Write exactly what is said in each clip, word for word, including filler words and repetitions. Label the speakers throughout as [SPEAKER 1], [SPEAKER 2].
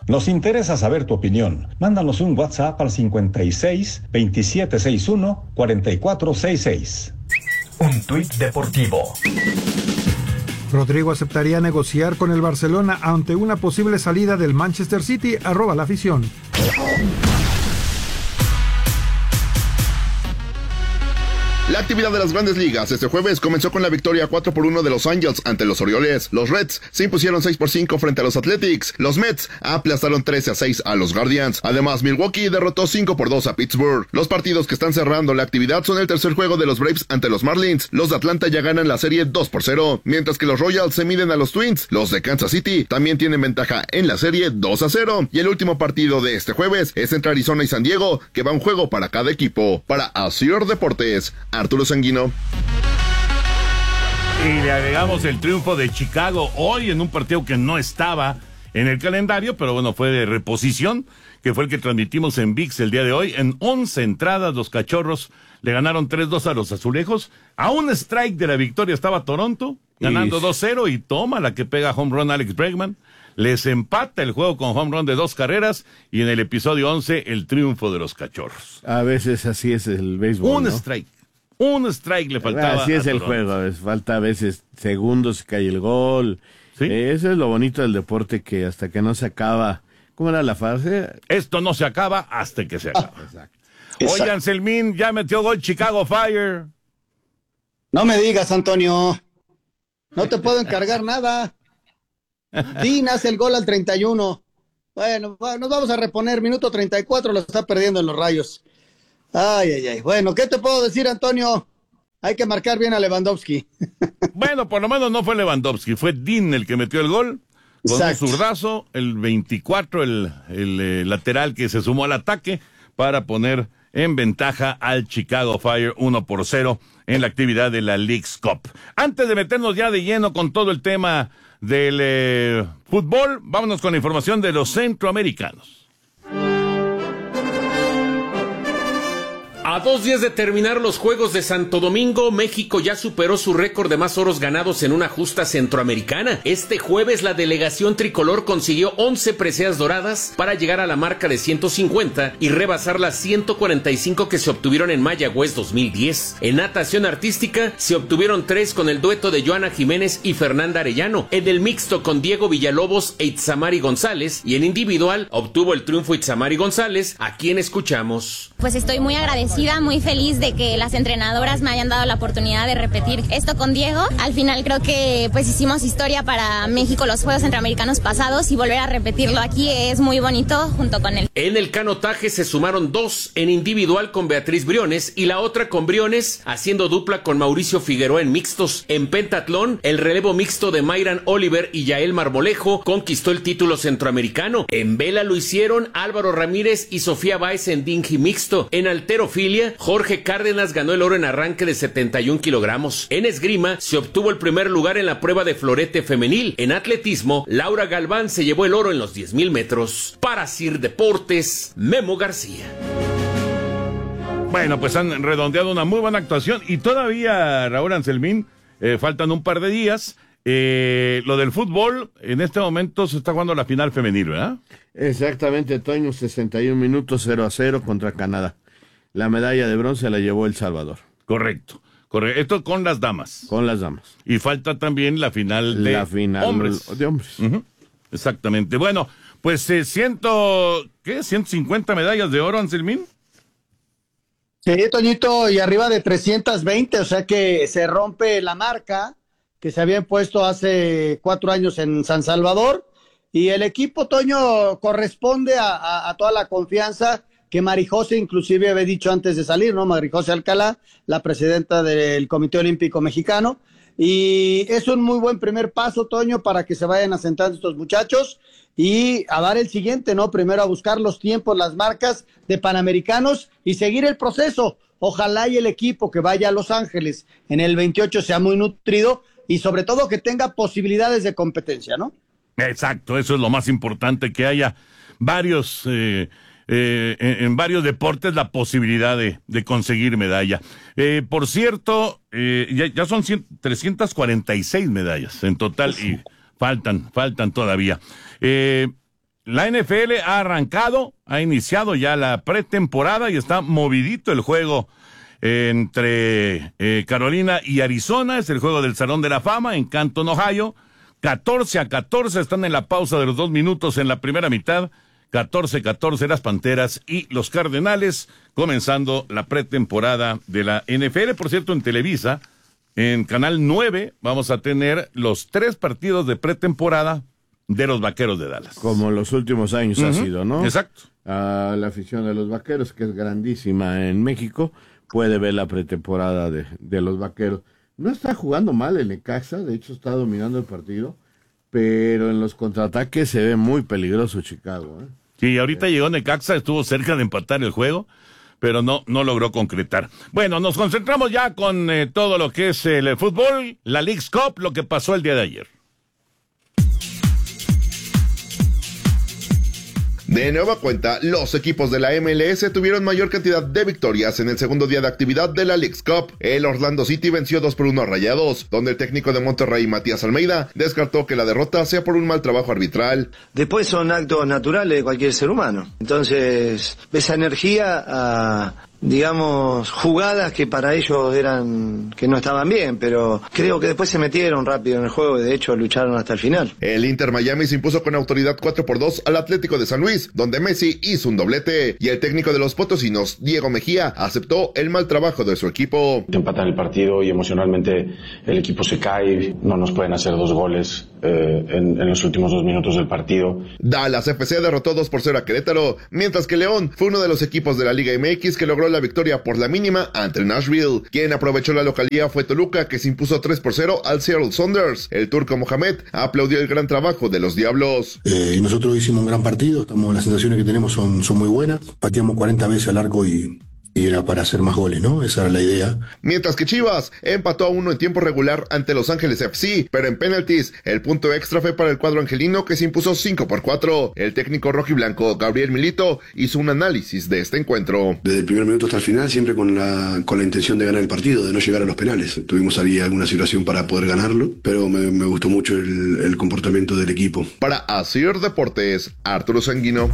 [SPEAKER 1] Nos interesa saber tu opinión. Mándanos un WhatsApp al cincuenta y seis, veintisiete sesenta y uno, cuarenta y cuatro sesenta y seis.
[SPEAKER 2] Un tuit deportivo.
[SPEAKER 3] Rodrigo aceptaría negociar con el Barcelona ante una posible salida del Manchester City, arroba la afición.
[SPEAKER 4] La actividad de las Grandes Ligas este jueves comenzó con la victoria cuatro por uno de los Angels ante los Orioles. Los Reds se impusieron seis por cinco frente a los Athletics. Los Mets aplastaron trece a seis a los Guardians. Además, Milwaukee derrotó cinco por dos a Pittsburgh. Los partidos que están cerrando la actividad son el tercer juego de los Braves ante los Marlins. Los de Atlanta ya ganan la serie dos por cero, mientras que los Royals se miden a los Twins. Los de Kansas City también tienen ventaja en la serie dos a cero. Y el último partido de este jueves es entre Arizona y San Diego, que va un juego para cada equipo. Para Azir Deportes, Arturo Sanguino.
[SPEAKER 5] Y le agregamos el triunfo de Chicago hoy en un partido que no estaba en el calendario, pero bueno, fue de reposición, que fue el que transmitimos en V I X el día de hoy. En once entradas, los Cachorros le ganaron tres dos a los Azulejos. A un strike de la victoria estaba Toronto, ganando dos cero, y toma la que pega home run Alex Bregman. Les empata el juego con home run de dos carreras, y en el episodio once, el triunfo de los Cachorros.
[SPEAKER 6] A veces así es el béisbol,
[SPEAKER 5] Un
[SPEAKER 6] ¿no?
[SPEAKER 5] strike. Un strike le faltaba.
[SPEAKER 6] Así es
[SPEAKER 5] a
[SPEAKER 6] el
[SPEAKER 5] Toronto.
[SPEAKER 6] juego, a veces, falta a veces segundos y cae el gol.
[SPEAKER 5] ¿Sí?
[SPEAKER 6] Eh, eso es lo bonito del deporte, que hasta que no se acaba. ¿Cómo era la frase?
[SPEAKER 5] Esto no se acaba hasta que se acaba.
[SPEAKER 6] Exacto.
[SPEAKER 5] Oigan, Selmín, ya metió gol Chicago Fire.
[SPEAKER 7] No me digas, Antonio. No te puedo encargar nada. Dean hace el gol al treinta y uno. Bueno, nos vamos a reponer. Minuto treinta y cuatro, lo está perdiendo en los Rayos. Ay, ay, ay. Bueno, ¿qué te puedo decir, Antonio? Hay que marcar bien a Lewandowski.
[SPEAKER 5] Bueno, por lo menos no fue Lewandowski, fue Dean el que metió el gol. Con
[SPEAKER 7] Exacto.
[SPEAKER 5] un zurdazo, el veinticuatro, el, el eh, lateral que se sumó al ataque para poner en ventaja al Chicago Fire uno por cero en la actividad de la Leagues Cup. Antes de meternos ya de lleno con todo el tema del eh, fútbol, vámonos con la información de los centroamericanos.
[SPEAKER 8] A dos días de terminar los Juegos de Santo Domingo, México ya superó su récord de más oros ganados en una justa centroamericana. Este jueves la delegación tricolor consiguió once preseas doradas para llegar a la marca de ciento cincuenta y rebasar las ciento cuarenta y cinco que se obtuvieron en Mayagüez dos mil diez. En natación artística se obtuvieron tres con el dueto de Joana Jiménez y Fernanda Arellano, en el mixto con Diego Villalobos e Itzamari González, y en individual obtuvo el triunfo Itzamari González, a quien escuchamos.
[SPEAKER 9] Pues estoy muy agradecida, muy feliz de que las entrenadoras me hayan dado la oportunidad de repetir esto con Diego. Al final creo que pues hicimos historia para México los Juegos Centroamericanos pasados, y volver a repetirlo aquí es muy bonito junto con él.
[SPEAKER 8] En el canotaje se sumaron dos, en individual con Beatriz Briones y la otra con Briones haciendo dupla con Mauricio Figueroa en mixtos. En pentatlón, el relevo mixto de Mayran Oliver y Yael Marmolejo conquistó el título centroamericano. En vela lo hicieron Álvaro Ramírez y Sofía Báez en dinghy mixto. En halterofilia, Jorge Cárdenas ganó el oro en arranque de setenta y un kilogramos. En esgrima se obtuvo el primer lugar en la prueba de florete femenil. En atletismo, Laura Galván se llevó el oro en los diez mil metros. Para Sir Deportes, Memo García.
[SPEAKER 5] Bueno, pues han redondeado una muy buena actuación, y todavía, Raúl Anselmín, eh, faltan un par de días. Eh, lo del fútbol, en este momento se está jugando la final femenil, ¿verdad?
[SPEAKER 6] Exactamente, Toño, sesenta y un minutos, cero a cero contra Canadá. La medalla de bronce la llevó El Salvador.
[SPEAKER 5] Correcto, correcto. Esto con las damas.
[SPEAKER 6] Con las damas.
[SPEAKER 5] Y falta también la final de
[SPEAKER 6] la final
[SPEAKER 5] hombres.
[SPEAKER 6] de hombres.
[SPEAKER 5] Uh-huh. Exactamente. Bueno, pues eh, ciento, ¿qué? ciento cincuenta medallas de oro, Anselmín.
[SPEAKER 7] Sí, Toñito, y arriba de trescientas veinte, o sea que se rompe la marca que se había impuesto hace cuatro años en San Salvador, y el equipo, Toño, corresponde a, a, a toda la confianza que Marijose inclusive había dicho antes de salir, ¿no? Marijose Alcalá, la presidenta del Comité Olímpico Mexicano, y es un muy buen primer paso, Toño, para que se vayan asentando estos muchachos y a dar el siguiente, ¿no? Primero a buscar los tiempos, las marcas de Panamericanos y seguir el proceso. Ojalá y el equipo que vaya a Los Ángeles en el veintiocho sea muy nutrido y sobre todo que tenga posibilidades de competencia, ¿no?
[SPEAKER 5] Exacto, eso es lo más importante, que haya varios, eh, eh, en, en varios deportes la posibilidad de, de conseguir medalla. Eh, por cierto, eh, ya, ya son cien, trescientas cuarenta y seis medallas en total, y faltan, faltan todavía. Eh, la N F L ha arrancado, ha iniciado ya la pretemporada y está movidito el juego entre eh, Carolina y Arizona. Es el juego del Salón de la Fama en Canton, Ohio. catorce a catorce están en la pausa de los dos minutos en la primera mitad. catorce a catorce las Panteras y los Cardenales, comenzando la pretemporada de la N F L. Por cierto, en Televisa, en Canal nueve, vamos a tener los tres partidos de pretemporada de los Vaqueros de Dallas.
[SPEAKER 6] Como los últimos años uh-huh. ha sido, ¿no?
[SPEAKER 5] Exacto.
[SPEAKER 6] Uh, la afición de los Vaqueros, que es grandísima en México, puede ver la pretemporada de, de los Vaqueros. No está jugando mal el Necaxa, de hecho está dominando el partido, pero en los contraataques se ve muy peligroso Chicago, ¿eh?
[SPEAKER 5] Sí, ahorita eh. llegó Necaxa, estuvo cerca de empatar el juego, pero no no logró concretar. Bueno, nos concentramos ya con eh, todo lo que es el fútbol, la Leagues Cup, lo que pasó el día de ayer.
[SPEAKER 4] De nueva cuenta, los equipos de la M L S tuvieron mayor cantidad de victorias en el segundo día de actividad de la Leagues Cup. El Orlando City venció dos por uno a Rayados, donde el técnico de Monterrey, Matías Almeida, descartó que la derrota sea por un mal trabajo arbitral.
[SPEAKER 10] Después son actos naturales de cualquier ser humano. Entonces, esa energía a, digamos, jugadas que para ellos eran, que no estaban bien, pero creo que después se metieron rápido en el juego y de hecho lucharon hasta el final.
[SPEAKER 4] El Inter Miami se impuso con autoridad cuatro por dos al Atlético de San Luis, donde Messi hizo un doblete, y el técnico de los potosinos, Diego Mejía, aceptó el mal trabajo de su equipo.
[SPEAKER 11] Te empatan el partido y emocionalmente el equipo se cae, no nos pueden hacer dos goles eh, en, en los últimos dos minutos del partido.
[SPEAKER 4] Dallas F C derrotó dos por cero a Querétaro, mientras que León fue uno de los equipos de la Liga M X que logró la victoria por la mínima ante Nashville. Quien aprovechó la localía fue Toluca, que se impuso tres por cero al Seattle Sounders. El turco Mohamed aplaudió el gran trabajo de los Diablos.
[SPEAKER 12] Eh, y nosotros hicimos un gran partido, estamos, las sensaciones que tenemos son, son muy buenas. Pateamos cuarenta veces al arco y... y era para hacer más goles, ¿no? Esa era la idea.
[SPEAKER 4] Mientras que Chivas empató a uno en tiempo regular ante Los Ángeles F C, pero en penaltis el punto extra fue para el cuadro angelino, que se impuso cinco por cuatro. El técnico rojiblanco Gabriel Milito hizo un análisis de este encuentro.
[SPEAKER 12] Desde el primer minuto hasta el final, siempre con la, con la intención de ganar el partido, de no llegar a los penales. Tuvimos ahí alguna situación para poder ganarlo, pero me, me gustó mucho el, el comportamiento del equipo.
[SPEAKER 4] Para Asir Deportes, Arturo Sanguino.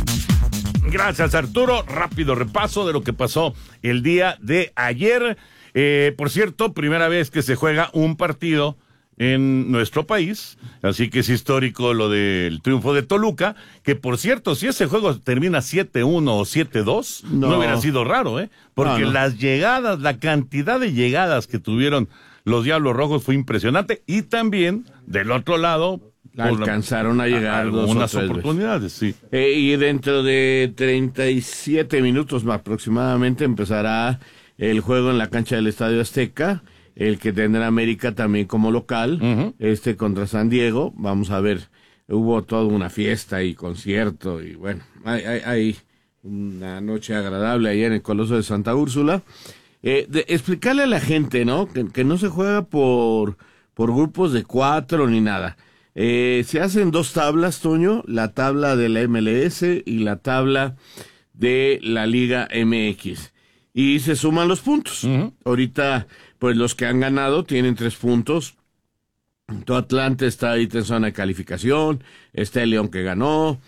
[SPEAKER 5] Gracias, Arturo. Rápido repaso de lo que pasó el día de ayer. Eh, por cierto, primera vez que se juega un partido en nuestro país, así que es histórico lo del triunfo de Toluca, que por cierto, si ese juego termina siete uno o siete dos, no, no hubiera sido raro, ¿eh? Porque no, no. las llegadas, la cantidad de llegadas que tuvieron los Diablos Rojos fue impresionante, y también, del otro lado,
[SPEAKER 6] alcanzaron a llegar a dos
[SPEAKER 5] unas oportunidades, sí.
[SPEAKER 6] Eh, y dentro de treinta y siete minutos más aproximadamente empezará el juego en la cancha del Estadio Azteca, el que tendrá América también como local, uh-huh. este contra San Diego. Vamos a ver, hubo toda una fiesta y concierto, y bueno, hay, hay, hay una noche agradable ayer en el Coloso de Santa Úrsula. Eh, de, explicarle a la gente, ¿no? Que, que no se juega por, por grupos de cuatro ni nada. Eh, se hacen dos tablas, Toño, la tabla de la M L S y la tabla de la Liga M X, y se suman los puntos. Uh-huh. Ahorita, pues los que han ganado tienen tres puntos. Todo Atlante está ahí en zona de calificación, está el León que ganó,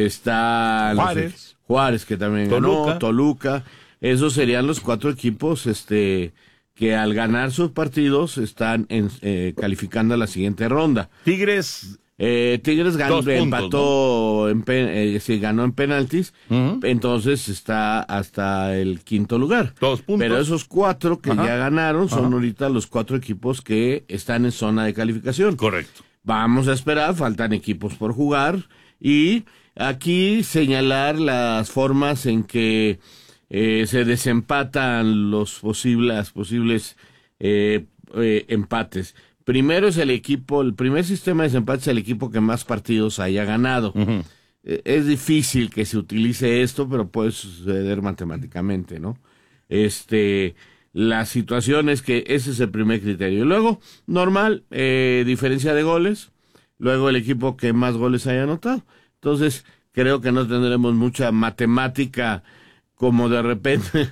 [SPEAKER 6] está
[SPEAKER 5] Juárez,
[SPEAKER 6] sé, Juárez que también
[SPEAKER 5] Toluca.
[SPEAKER 6] ganó, Toluca. Esos serían los cuatro equipos, este... que al ganar sus partidos están en, eh, calificando a la siguiente ronda.
[SPEAKER 5] Tigres
[SPEAKER 6] eh, Tigres ganó,
[SPEAKER 5] puntos,
[SPEAKER 6] empató,
[SPEAKER 5] ¿no?
[SPEAKER 6] en pen, eh, sí, ganó en penaltis, uh-huh. entonces está hasta el quinto lugar.
[SPEAKER 5] Dos puntos.
[SPEAKER 6] Pero esos cuatro que Ajá. ya ganaron son Ajá. ahorita los cuatro equipos que están en zona de calificación.
[SPEAKER 5] Correcto.
[SPEAKER 6] Vamos a esperar, faltan equipos por jugar, y aquí señalar las formas en que Eh, se desempatan los posibles, las posibles eh, eh, empates. Primero es el equipo, el primer sistema de desempate es el equipo que más partidos haya ganado. Uh-huh. Eh, es difícil que se utilice esto, pero puede suceder matemáticamente, ¿no? Este, la situación es que ese es el primer criterio. Luego, normal, eh, diferencia de goles. Luego el equipo que más goles haya anotado. Entonces, creo que no tendremos mucha matemática, como de repente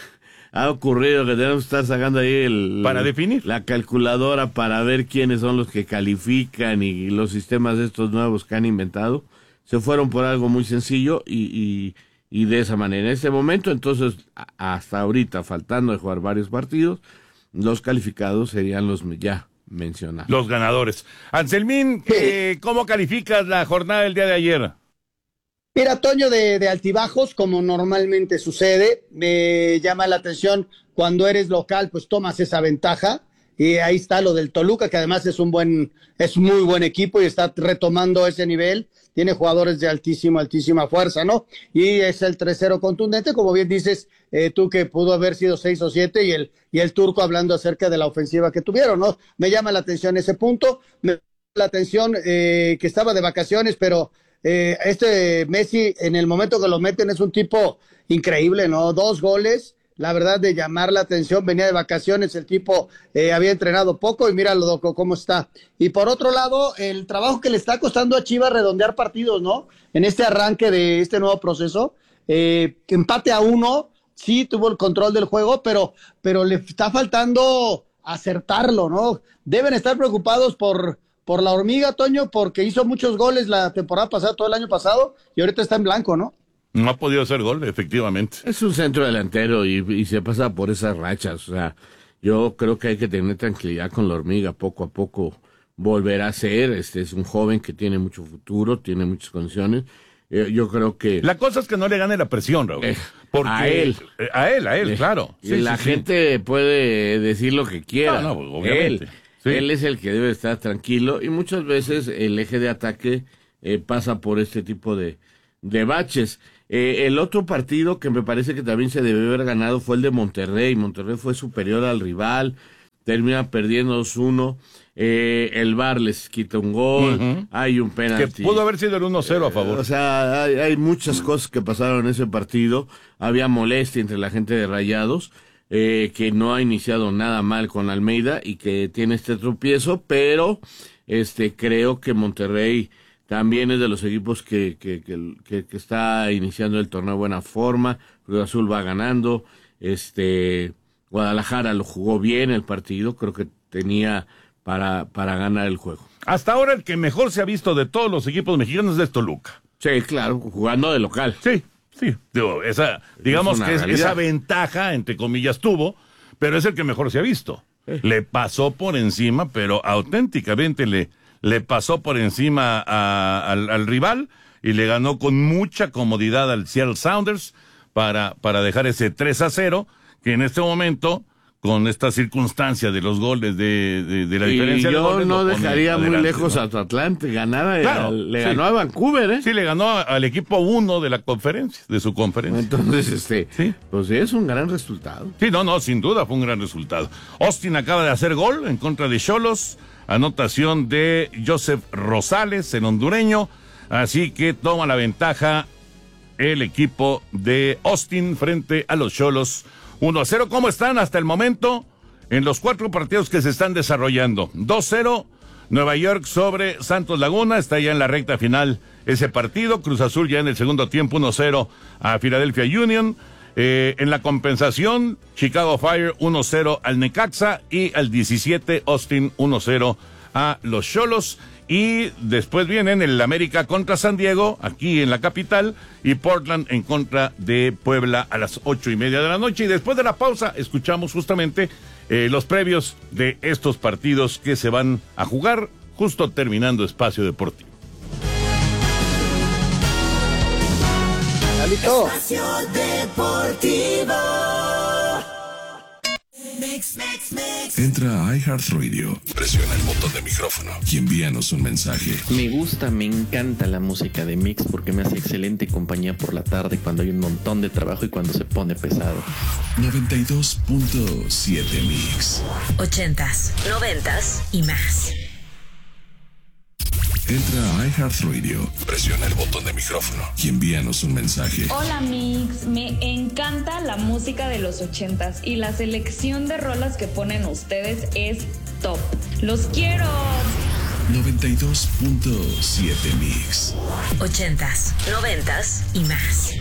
[SPEAKER 6] ha ocurrido, que tenemos que estar sacando ahí el,
[SPEAKER 5] para definir
[SPEAKER 6] la calculadora para ver quiénes son los que califican, y los sistemas estos nuevos que han inventado se fueron por algo muy sencillo y, y, y de esa manera. En este momento, entonces, hasta ahorita, faltando de jugar varios partidos, los calificados serían los ya mencionados.
[SPEAKER 5] Los ganadores. Anselmín, eh, ¿cómo calificas la jornada del día de ayer?
[SPEAKER 7] Mira, Toño, de, de altibajos, como normalmente sucede, me llama la atención cuando eres local, pues tomas esa ventaja. Y ahí está lo del Toluca, que además es un buen, es muy buen equipo y está retomando ese nivel. Tiene jugadores de altísima, altísima fuerza, ¿no? Y es el tres cero contundente, como bien dices, eh, tú que pudo haber sido seis o siete y el, y el turco hablando acerca de la ofensiva que tuvieron, ¿no? Me llama la atención ese punto, me llama la atención eh, que estaba de vacaciones, pero eh, este Messi, en el momento que lo meten, es un tipo increíble, ¿no? Dos goles. La verdad, de llamar la atención, venía de vacaciones, el tipo eh, había entrenado poco y míralo cómo está. Y por otro lado, el trabajo que le está costando a Chivas redondear partidos, ¿no? En este arranque de este nuevo proceso, eh, empate a uno, sí tuvo el control del juego, pero, pero le está faltando acertarlo, ¿no? Deben estar preocupados por, por la hormiga, Toño, porque hizo muchos goles la temporada pasada, todo el año pasado, y ahorita está en blanco, ¿no?
[SPEAKER 5] No ha podido hacer gol, efectivamente.
[SPEAKER 6] Es un centro delantero y, y se pasa por esas rachas. O sea, yo creo que hay que tener tranquilidad con la hormiga. Poco a poco volverá a ser. Este es un joven que tiene mucho futuro, tiene muchas condiciones. Eh, yo creo que...
[SPEAKER 5] La cosa es que no le gane la presión, Raúl. Eh, porque,
[SPEAKER 6] a él.
[SPEAKER 5] Eh, a él, a él,
[SPEAKER 6] eh,
[SPEAKER 5] claro.
[SPEAKER 6] Sí, la sí, gente sí. puede decir lo que quiera. No, no, obviamente. Él, sí. él es el que debe estar tranquilo y muchas veces el eje de ataque eh, pasa por este tipo de, de baches. Eh, el otro partido que me parece que también se debió haber ganado fue el de Monterrey. Monterrey fue superior al rival, termina perdiendo dos uno. Eh, el V A R les quita un gol, uh-huh. hay un penalti.
[SPEAKER 5] Que pudo haber sido el uno cero a favor.
[SPEAKER 6] Eh, o sea, hay, hay muchas cosas que pasaron en ese partido. Había molestia entre la gente de Rayados, eh, que no ha iniciado nada mal con Almeida y que tiene este tropiezo, pero este creo que Monterrey también es de los equipos que, que, que, que, que está iniciando el torneo de buena forma. Cruz Azul va ganando. Este, Guadalajara lo jugó bien el partido. Creo que tenía para, para ganar el juego.
[SPEAKER 5] Hasta ahora el que mejor se ha visto de todos los equipos mexicanos es Toluca.
[SPEAKER 6] Sí, claro, jugando de local.
[SPEAKER 5] Sí, sí. Digo, esa, digamos es que es, esa ventaja, entre comillas, tuvo, pero es el que mejor se ha visto. Sí. Le pasó por encima, pero auténticamente le... le pasó por encima a, al, al rival y le ganó con mucha comodidad al Seattle Sounders para, para dejar ese tres a cero, que en este momento, con esta circunstancia de los goles, de, de, de la
[SPEAKER 6] y
[SPEAKER 5] diferencia
[SPEAKER 6] yo
[SPEAKER 5] de goles...
[SPEAKER 6] no dejaría muy
[SPEAKER 5] adelante,
[SPEAKER 6] lejos
[SPEAKER 5] ¿no?
[SPEAKER 6] a tu Atlante, ganaba,
[SPEAKER 5] claro,
[SPEAKER 6] le
[SPEAKER 5] sí.
[SPEAKER 6] ganó a Vancouver, ¿eh?
[SPEAKER 5] Sí, le ganó a, al equipo uno de la conferencia, de su conferencia.
[SPEAKER 6] Entonces, este, ¿sí? Pues es un gran resultado.
[SPEAKER 5] Sí, no, no, sin duda fue un gran resultado. Austin acaba de hacer gol en contra de Xolos, anotación de Joseph Rosales, el hondureño, así que toma la ventaja el equipo de Austin frente a los Xolos uno a cero. ¿Cómo están hasta el momento en los cuatro partidos que se están desarrollando? dos cero, Nueva York sobre Santos Laguna, está ya en la recta final ese partido. Cruz Azul ya en el segundo tiempo uno cero a Philadelphia Union. Eh, en la compensación, Chicago Fire uno cero al Necaxa y al diecisiete Austin uno cero a los Xolos. Y después vienen el América contra San Diego, aquí en la capital, y Portland en contra de Puebla a las ocho y media de la noche. Y después de la pausa, escuchamos justamente eh, los previos de estos partidos que se van a jugar justo terminando Espacio Deportivo.
[SPEAKER 13] Espacio Deportivo. Mix, mix, mix.
[SPEAKER 14] Entra a iHeartRadio, presiona el botón de micrófono y envíanos un mensaje.
[SPEAKER 15] Me gusta, me encanta la música de Mix porque me hace excelente compañía por la tarde cuando hay un montón de trabajo y cuando se pone pesado.
[SPEAKER 14] noventa y dos punto siete Mix.
[SPEAKER 16] Ochentas, noventas y más.
[SPEAKER 14] Entra a iHeartRadio, presiona el botón de micrófono y envíanos un mensaje.
[SPEAKER 17] Hola Mix, me encanta la música de los ochentas y la selección de rolas que ponen ustedes es top. ¡Los quiero!
[SPEAKER 14] noventa y dos punto siete Mix.
[SPEAKER 16] Ochentas, noventas y más.